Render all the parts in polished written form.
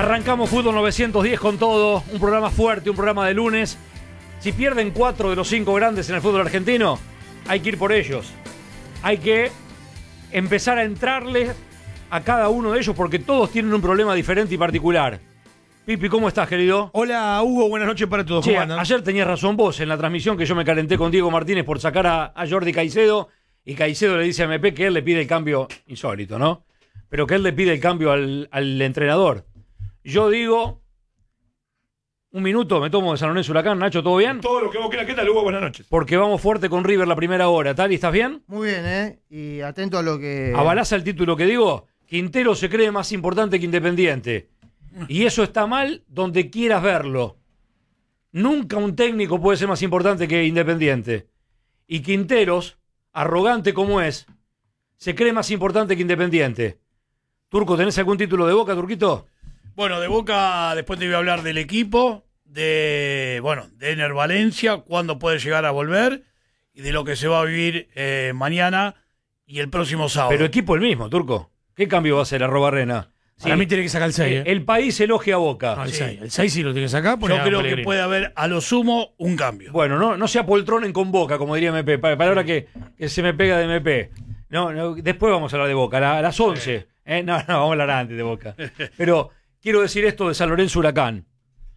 Arrancamos Fútbol 910 con todo, un programa fuerte, un programa de lunes. Si pierden 4 de los 5 grandes en el fútbol argentino, hay que ir por ellos. Hay que empezar a entrarle a cada uno de ellos porque todos tienen un problema diferente y particular. Pipi, ¿cómo estás, querido? Hola, Hugo, buenas noches para todos. Che, ayer tenías razón vos en la transmisión que yo me calenté con Diego Martínez por sacar a Jordi Caicedo, y Caicedo le dice a MP que él le pide el cambio, insólito, ¿no? Pero que él le pide el cambio al entrenador. Yo digo, un minuto, me tomo de San Lorenzo Huracán. Nacho, ¿todo bien? Todo lo que vos quieras. ¿Qué tal, Hugo? Buenas noches. Porque vamos fuerte con River la primera hora. ¿Tali, estás bien? Muy bien, ¿eh? Y atento a lo que... ¿Avalás el título que digo? Quintero se cree más importante que Independiente. Y eso está mal donde quieras verlo. Nunca un técnico puede ser más importante que Independiente. Y Quinteros, arrogante como es, se cree más importante que Independiente. Turco, ¿tenés algún título de Boca, Turquito? Bueno, de Boca después te voy a hablar del equipo, de Ener Valencia, cuándo puede llegar a volver y de lo que se va a vivir mañana y el próximo sábado. Pero equipo el mismo, Turco. ¿Qué cambio va a hacer Arrobarrena? Para mí tiene que sacar el 6. El país elogia a Boca. No, el Sí. 6. El 6 sí lo tiene que sacar. Yo creo que puede haber a lo sumo un cambio. Bueno, no se apoltronen con Boca, como diría MP. Palabra que se me pega de MP. No, después vamos a hablar de Boca, a las 11. No, vamos a hablar antes de Boca. Pero quiero decir esto de San Lorenzo Huracán.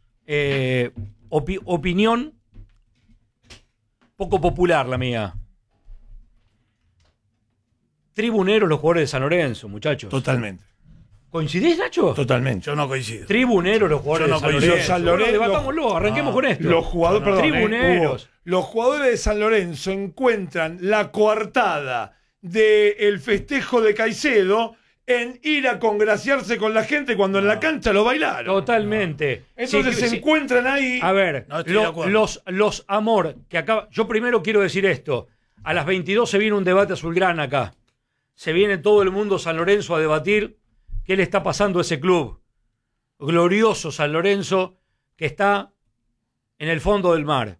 Opinión poco popular la mía. Tribuneros los jugadores de San Lorenzo, muchachos. Totalmente. ¿Coincidís, Nacho? Totalmente. Yo no coincido. Tribuneros los jugadores Yo no de San coincido. Lorenzo. San Lorenzo, Bueno, debatámoslo, arranquemos con esto. Los jugadores, perdón, Tribuneros. Hugo, los jugadores de San Lorenzo encuentran la coartada del festejo de Caicedo en ir a congraciarse con la gente cuando en la cancha lo bailaron. Totalmente. Entonces Sí, se encuentran ahí. A ver, No estoy de acuerdo. los amor que acaba. Yo primero quiero decir esto. A las 22 se viene un debate azulgrana acá. Se viene todo el mundo San Lorenzo a debatir qué le está pasando a ese club. Glorioso San Lorenzo que está en el fondo del mar.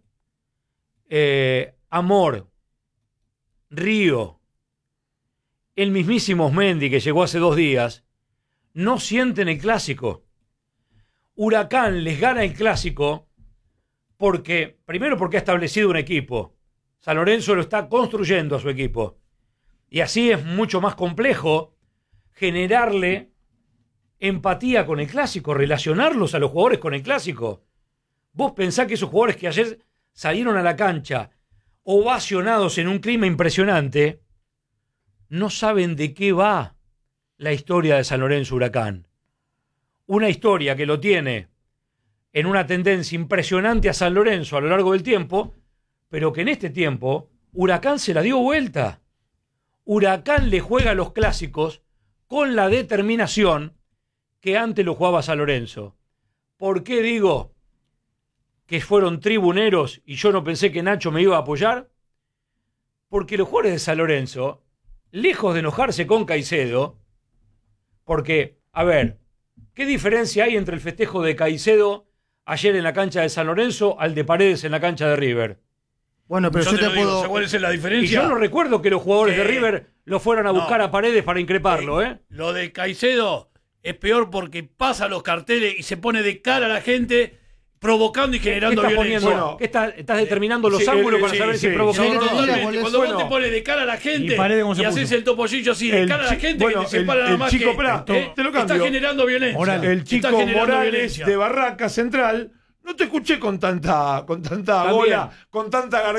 Amor, Río, el mismísimo Osmendi que llegó hace 2 días, no sienten el clásico. Huracán les gana el clásico primero porque ha establecido un equipo. San Lorenzo lo está construyendo a su equipo. Y así es mucho más complejo generarle empatía con el clásico, relacionarlos a los jugadores con el clásico. Vos pensás que esos jugadores que ayer salieron a la cancha ovacionados en un clima impresionante, no saben de qué va la historia de San Lorenzo Huracán. Una historia que lo tiene en una tendencia impresionante a San Lorenzo a lo largo del tiempo, pero que en este tiempo Huracán se la dio vuelta. Huracán le juega a los clásicos con la determinación que antes lo jugaba San Lorenzo. ¿Por qué digo que fueron tribuneros y yo no pensé que Nacho me iba a apoyar? Porque los jugadores de San Lorenzo, lejos de enojarse con Caicedo, porque, a ver, ¿qué diferencia hay entre el festejo de Caicedo ayer en la cancha de San Lorenzo al de Paredes en la cancha de River? Bueno, pero yo te lo digo, puedo... ¿cuál es la Y diferencia? yo no recuerdo que los jugadores de River lo fueran a buscar a Paredes para increparlo, Lo de Caicedo es peor porque pasa los carteles y se pone de cara a la gente provocando y generando ¿Qué estás violencia. poniendo? Bueno, ¿Qué estás determinando los sí, ángulos para sí, saber si sí. provoca o Sí, no? Totalmente. Cuando Bueno, vos te pones de cara a la gente y Paredes, ¿cómo se y haces puso? el topollillo así de cara a la gente bueno, que te separa nada el más chico que Prato, te lo cambio. está generando violencia. El Está chico generando Morales violencia. de Barraca Central. No te escuché con tanta También. bola, con tanta garganta.